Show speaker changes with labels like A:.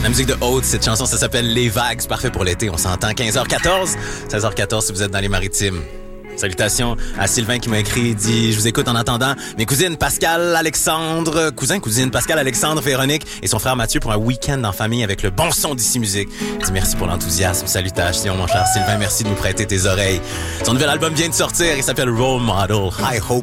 A: musique de Haute, cette chanson, ça s'appelle Les Vagues. C'est parfait pour l'été. On s'entend 15h14, 16h14 si vous êtes dans les Maritimes. Salutations à Sylvain qui m'a écrit, il dit « Je vous écoute en attendant mes cousines Pascal, Alexandre, cousine Pascal, Alexandre, Véronique et son frère Mathieu pour un week-end en famille avec le bon son d'ici musique. » Il dit « Merci pour l'enthousiasme. Salutations, mon cher Sylvain. Merci de nous prêter tes oreilles. » Son nouvel album vient de sortir. Il s'appelle Role Model. High Hope.